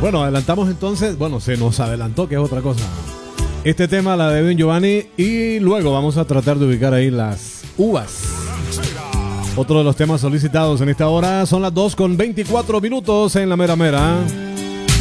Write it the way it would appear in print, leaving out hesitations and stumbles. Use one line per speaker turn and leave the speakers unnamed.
Bueno, adelantamos entonces. Bueno, se nos adelantó, que es otra cosa. Este tema, la de Edwin Giovanni. Y luego vamos a tratar de ubicar ahí las uvas. Otro de los temas solicitados en esta hora. Son las 2:24 en la mera mera.